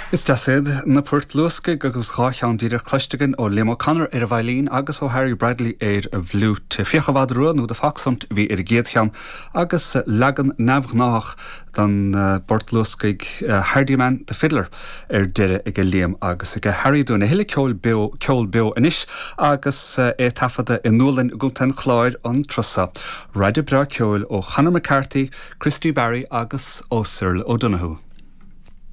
Is dead na Port Lusca agus cháan díidir chluistegan ó Liam O'Connor ar a bhailín agus ó Harry Bradley ar a bhlú te fiochahad ruú de facsant bhí ar géadcheam agus legan nabhnách dan Port Luscaig Hardyman de Fiddler ar deire ag Liam agus ag Harry dúna hiile ceol beo inis agus é tafada in nulin gúntan chláir an trusa. Radio Bra ceol ó Conor McCarthy, Christy Barry agus ó Cyril O'Donoghue.